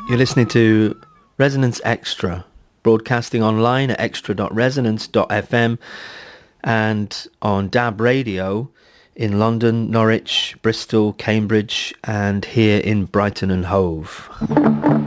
You're listening to Resonance Extra, broadcasting online at extra.resonance.fm and on DAB Radio in London, Norwich, Bristol, Cambridge and here in Brighton and Hove.